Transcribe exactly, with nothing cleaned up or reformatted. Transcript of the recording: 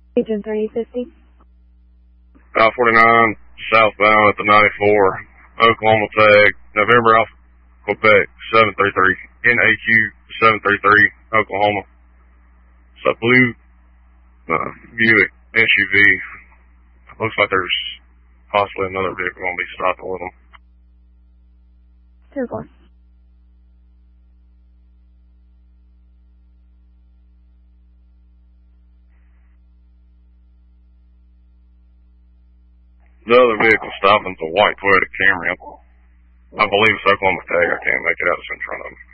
Agent thirty fifty. Alpha forty-nine, southbound at the ninety-four, Oklahoma tag, November Alpha Quebec, seven three three, N A Q seven three three, Oklahoma. It's a blue uh, Buick S U V. Looks like there's possibly another vehicle going to be stopping with them. Two four. The other vehicle stopping is a white Toyota Camry. I believe it's Oklahoma tag. I can't make it out. It's in front of me.